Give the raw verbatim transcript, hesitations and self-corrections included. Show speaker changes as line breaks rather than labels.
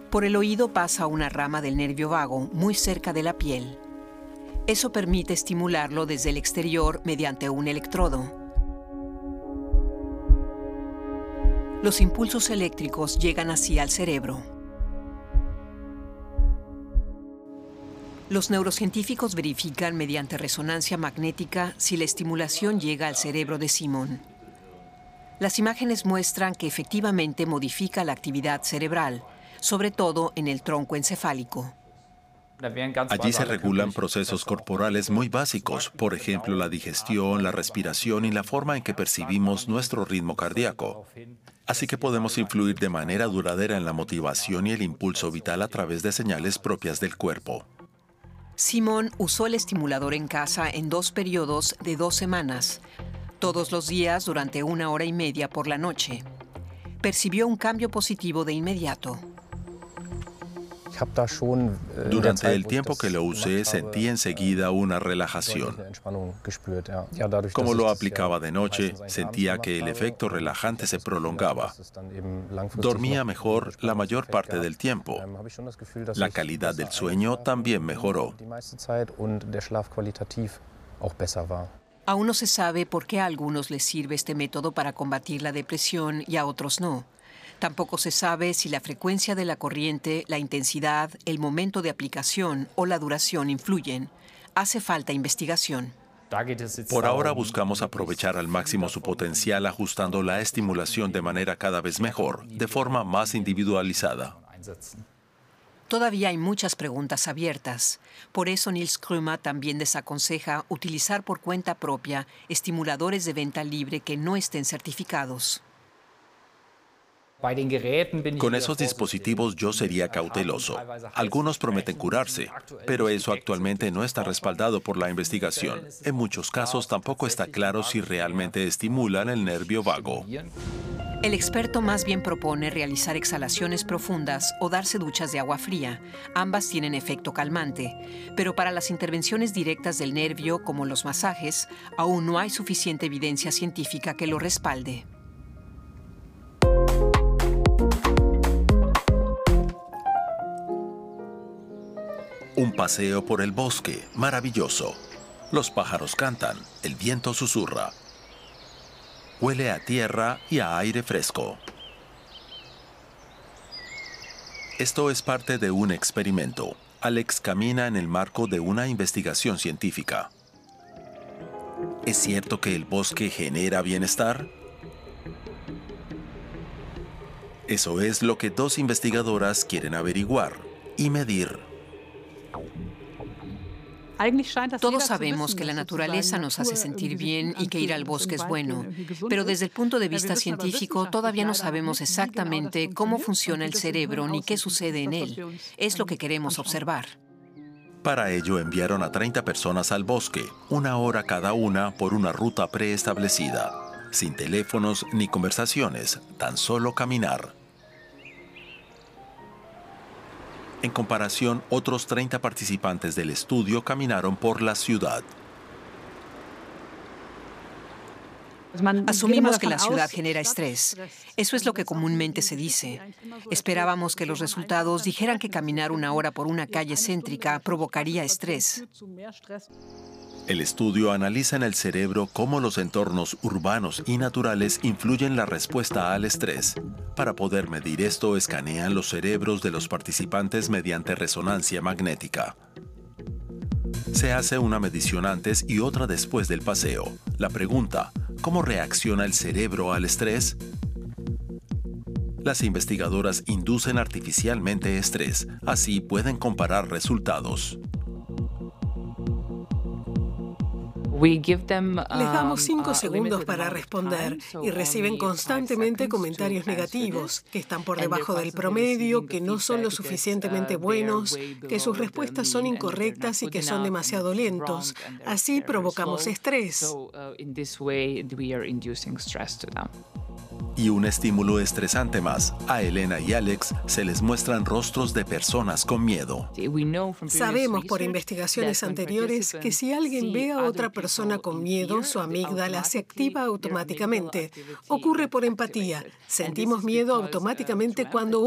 Por el oído pasa una rama del nervio vago muy cerca de la piel. Eso permite estimularlo desde el exterior mediante un electrodo. Los impulsos eléctricos llegan así al cerebro. Los neurocientíficos verifican mediante resonancia magnética si la estimulación llega al cerebro de Simon. Las imágenes muestran que efectivamente modifica la actividad cerebral, sobre todo en el tronco encefálico.
Allí se regulan procesos corporales muy básicos, por ejemplo, la digestión, la respiración y la forma en que percibimos nuestro ritmo cardíaco. Así que podemos influir de manera duradera en la motivación y el impulso vital a través de señales propias del cuerpo.
Simon usó el estimulador en casa en dos periodos de dos semanas, todos los días durante una hora y media por la noche. Percibió un cambio positivo de inmediato.
Durante el tiempo que lo usé, sentí enseguida una relajación. Como lo aplicaba de noche, sentía que el efecto relajante se prolongaba. Dormía mejor la mayor parte del tiempo. La calidad del sueño también mejoró.
Aún no se sabe por qué a algunos les sirve este método para combatir la depresión y a otros no. Tampoco se sabe si la frecuencia de la corriente, la intensidad, el momento de aplicación o la duración influyen. Hace falta investigación.
Por ahora buscamos aprovechar al máximo su potencial ajustando la estimulación de manera cada vez mejor, de forma más individualizada.
Todavía hay muchas preguntas abiertas. Por eso Nils Krumah también desaconseja utilizar por cuenta propia estimuladores de venta libre que no estén certificados.
Con esos dispositivos yo sería cauteloso. Algunos prometen curarse, pero eso actualmente no está respaldado por la investigación. En muchos casos tampoco está claro si realmente estimulan el nervio vago.
El experto más bien propone realizar exhalaciones profundas o darse duchas de agua fría. Ambas tienen efecto calmante, pero para las intervenciones directas del nervio, como los masajes, aún no hay suficiente evidencia científica que lo respalde.
Un paseo por el bosque, maravilloso. Los pájaros cantan, el viento susurra. Huele a tierra y a aire fresco. Esto es parte de un experimento. Alex camina en el marco de una investigación científica. ¿Es cierto que el bosque genera bienestar? Eso es lo que dos investigadoras quieren averiguar y medir.
Todos sabemos que la naturaleza nos hace sentir bien y que ir al bosque es bueno, pero desde el punto de vista científico todavía no sabemos exactamente cómo funciona el cerebro ni qué sucede en él. Es lo que queremos observar.
Para ello enviaron a treinta personas al bosque, una hora cada una por una ruta preestablecida, sin teléfonos ni conversaciones, tan solo caminar. En comparación, otros treinta participantes del estudio caminaron por la ciudad.
Asumimos que la ciudad genera estrés. Eso es lo que comúnmente se dice. Esperábamos que los resultados dijeran que caminar una hora por una calle céntrica provocaría estrés.
El estudio analiza en el cerebro cómo los entornos urbanos y naturales influyen la respuesta al estrés. Para poder medir esto, escanean los cerebros de los participantes mediante resonancia magnética. Se hace una medición antes y otra después del paseo. La pregunta, ¿cómo reacciona el cerebro al estrés? Las investigadoras inducen artificialmente estrés. Así pueden comparar resultados.
Les damos cinco segundos para responder y reciben constantemente comentarios negativos, que están por debajo del promedio, que no son lo suficientemente buenos, que sus respuestas son incorrectas y que son demasiado lentos. Así provocamos estrés.
Y un estímulo estresante más. A Elena y Alex se les muestran rostros de personas con miedo.
Sabemos por investigaciones anteriores que si alguien ve a otra persona con miedo, su amígdala se activa automáticamente. Ocurre por empatía. Sentimos miedo automáticamente cuando